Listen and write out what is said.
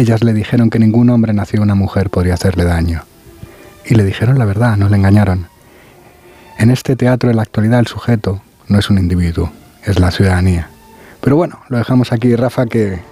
Ellas le dijeron que ningún hombre nacido de una mujer podría hacerle daño. Y le dijeron la verdad, no le engañaron. En este teatro de la actualidad el sujeto no es un individuo, es la ciudadanía. Pero bueno, lo dejamos aquí, Rafa, que